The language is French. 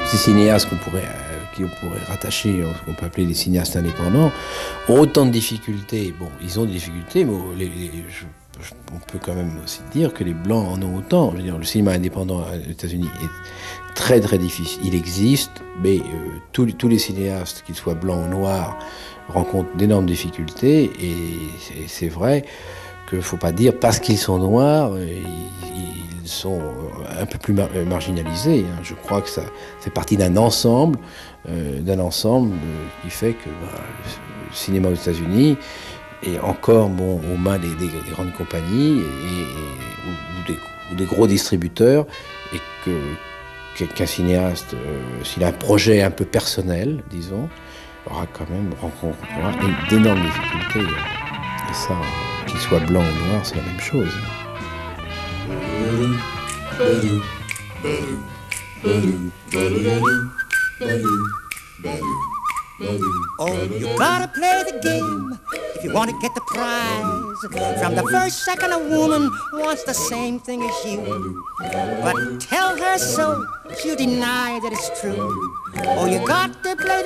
ces cinéastes qui on pourrait rattacher, qu'on peut appeler les cinéastes indépendants, ont autant de difficultés. Bon, ils ont des difficultés, mais on peut quand même aussi dire que les Blancs en ont autant. Je veux dire, le cinéma indépendant aux États-Unis est très très difficile. Il existe, mais tous les cinéastes, qu'ils soient blancs ou noirs, rencontrent d'énormes difficultés. Et c'est vrai qu'il ne faut pas dire parce qu'ils sont noirs, ils sont un peu plus marginalisés. Hein. Je crois que ça fait partie d'un ensemble qui fait que le cinéma aux États-Unis est encore aux mains des grandes compagnies ou des gros distributeurs, et qu'un cinéaste, s'il a un projet un peu personnel, disons, rencontrera d'énormes difficultés. Et ça, qu'il soit blanc ou noir, c'est la même chose. Oh, you gotta play the game if you want to get the prize. From the first second, a woman wants the same thing as you. But tell her so, she'll deny that it's true. Oh, you got to play the